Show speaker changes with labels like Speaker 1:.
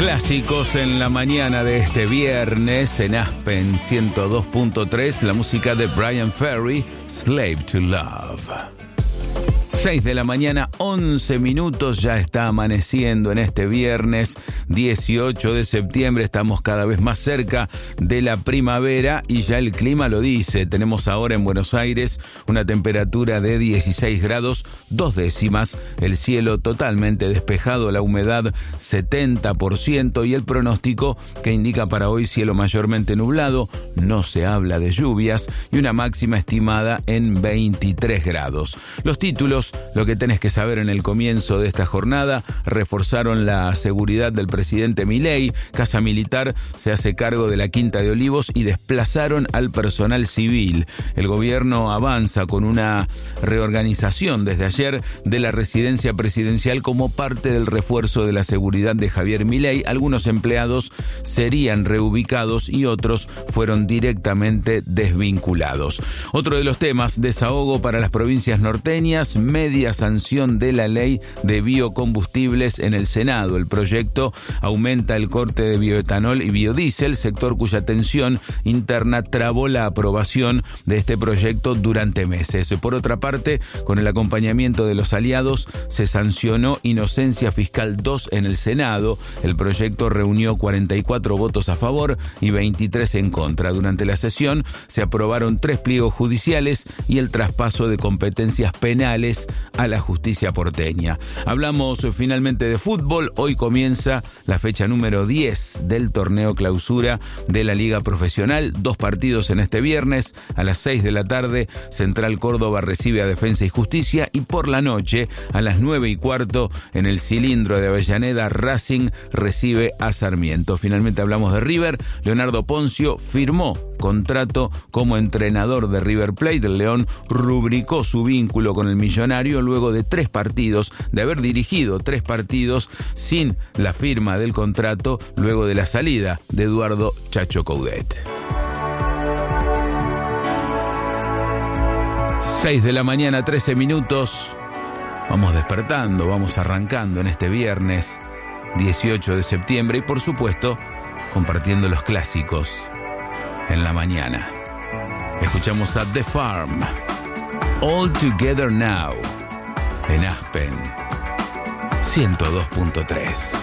Speaker 1: Clásicos en la mañana de este viernes en Aspen 102.3, la música de Bryan Ferry, Slave to Love. 6 de la mañana, 11 minutos, ya está amaneciendo en este viernes 18 de septiembre. Estamos cada vez más cerca de la primavera y ya el clima lo dice. Tenemos ahora en Buenos Aires una temperatura de 16 grados, 2 décimas, el cielo totalmente despejado, la humedad 70% y el pronóstico que indica para hoy cielo mayormente nublado, no se habla de lluvias y una máxima estimada en 23 grados. Los títulos, lo que tenés que saber en el comienzo de esta jornada: reforzaron la seguridad del presidente Milei, Casa Militar se hace cargo de la Quinta de Olivos y desplazaron al personal civil. El gobierno avanza con una reorganización desde ayer de la residencia presidencial como parte del refuerzo de la seguridad de Javier Milei. Algunos empleados serían reubicados y otros fueron directamente desvinculados. Otro de los temas: desahogo para las provincias norteñas, media sanción de la ley de biocombustibles en el Senado. El proyecto aumenta el corte de bioetanol y biodiesel, sector cuya tensión interna trabó la aprobación de este proyecto durante meses. Por otra parte, con el acompañamiento de los aliados, se sancionó Inocencia Fiscal 2 en el Senado. El proyecto reunió 44 votos a favor y 23 en contra. Durante la sesión se aprobaron 3 pliegos judiciales y el traspaso de competencias penales a la justicia porteña. Hablamos finalmente de fútbol. Hoy comienza la fecha número 10 del torneo clausura de la Liga Profesional. 2 partidos en este viernes. A las 6 de la tarde, Central Córdoba recibe a Defensa y Justicia y por la noche, a las 9:15, en el Cilindro de Avellaneda, Racing recibe a Sarmiento. Finalmente hablamos de River. Leonardo Poncio firmó contrato como entrenador de River Plate. El León rubricó su vínculo con el millonario luego de 3 partidos, de haber dirigido 3 partidos sin la firma del contrato, luego de la salida de Eduardo Chacho Coudet. 6 de la mañana, 13 minutos. Vamos despertando, vamos arrancando en este viernes 18 de septiembre y por supuesto compartiendo los clásicos en la mañana. Escuchamos a The Farm, All Together Now, en Aspen 102.3.